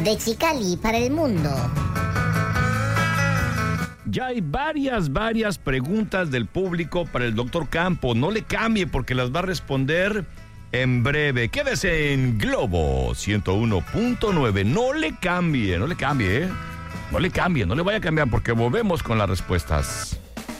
de Chicali para el mundo. Ya hay varias preguntas del público para el doctor Campo. No le cambie porque las va a responder en breve. Quédese en Globo 101.9. No le cambie, ¿eh? No le cambie, no le vaya a cambiar porque volvemos con las respuestas.